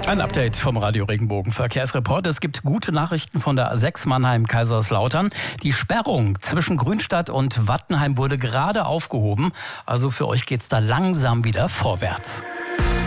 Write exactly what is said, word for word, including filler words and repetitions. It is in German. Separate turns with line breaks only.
Ein Update vom Radio Regenbogen Verkehrsreport. Es gibt gute Nachrichten von der A sechs Mannheim-Kaiserslautern. Die Sperrung zwischen Grünstadt und Wattenheim wurde gerade aufgehoben. Also für euch geht's da langsam wieder vorwärts.